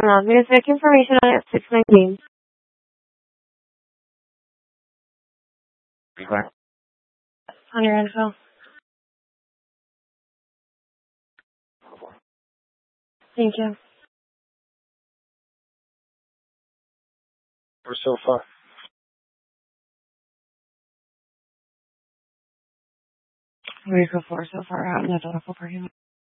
ma'am. May I check information on it? 619. On your info. Thank you. We're so far. Vehicle 4 so far out in the local parking lot.